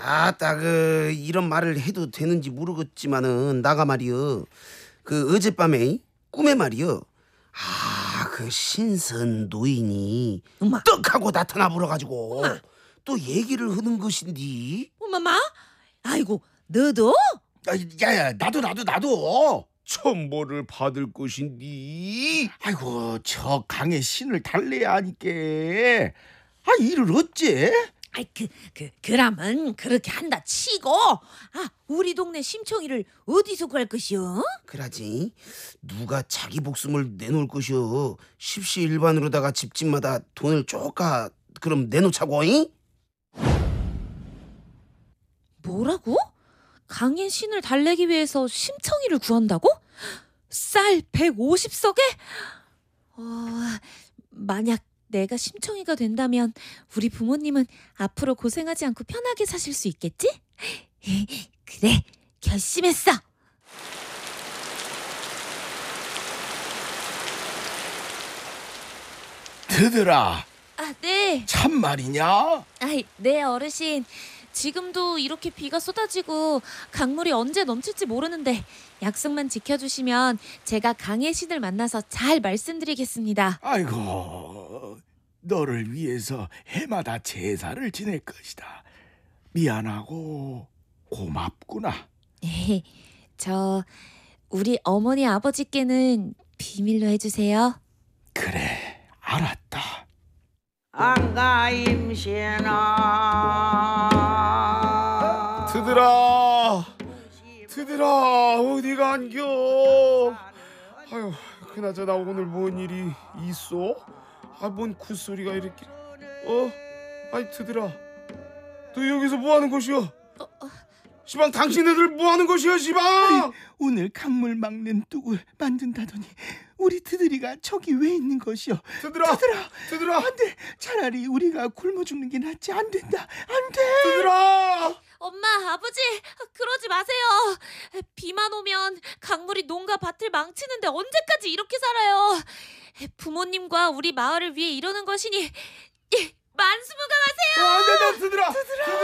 아따 이런 말을 해도 되는지 모르겠지만은 나가 말이여 어젯밤에 꿈에 말이여 신선 노인이 엄마. 떡하고 나타나 버려가지고 엄마. 또 얘기를 하는 것인디. 엄마마? 아이고 너도? 야야 나도 천벌을 받을 것인디. 아이고 저 강의 신을 달래야 하니께 이를 어째? 아이 그라면 그렇게 한다 치고 우리 동네 심청이를 어디서 구할 것이여? 그러지 누가 자기 목숨을 내놓을 것이여. 십시일반으로다가 집집마다 돈을 쪼까 그럼 내놓자고. 잉? 뭐라고? 강인 신을 달래기 위해서 심청이를 구한다고? 쌀 150석에? 만약 내가 심청이가 된다면 우리 부모님은 앞으로 고생하지 않고 편하게 사실 수 있겠지? 그래, 결심했어. 드들아, 네. 참말이냐? 네, 어르신. 지금도 이렇게 비가 쏟아지고 강물이 언제 넘칠지 모르는데 약속만 지켜주시면 제가 강의 신을 만나서 잘 말씀드리겠습니다. 아이고, 너를 위해서 해마다 제사를 지낼 것이다. 미안하고 고맙구나. 우리 어머니 아버지께는 비밀로 해주세요. 그래, 알았다. 안가임신아 드들아 어디 간겨? 아유 그나저나 오늘 뭔 일이 있어? 뭔 굿소리가 이렇게. 아이 드들아 너 여기서 뭐 하는 것이여? 시방 당신네들 뭐 하는 것이여 시방? 오늘 강물 막는 뚝을 만든다더니 우리 드들이가 저기 왜 있는 것이여? 드들아 안돼, 차라리 우리가 굶어 죽는 게 낫지. 안 된다, 안돼. 드들아 엄마, 아버지, 그러지 마세요. 비만 오면 강물이 농가 밭을 망치는데 언제까지 이렇게 살아요? 부모님과 우리 마을을 위해 이러는 것이니 만수무강하세요. 안 된다 드들아.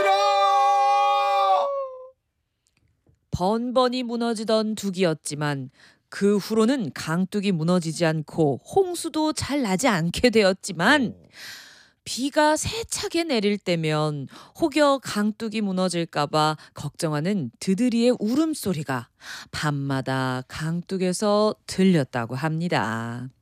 번번이 무너지던 둑이었지만 그 후로는 강둑이 무너지지 않고 홍수도 잘 나지 않게 되었지만 비가 세차게 내릴 때면 혹여 강둑이 무너질까봐 걱정하는 드들이의 울음소리가 밤마다 강둑에서 들렸다고 합니다.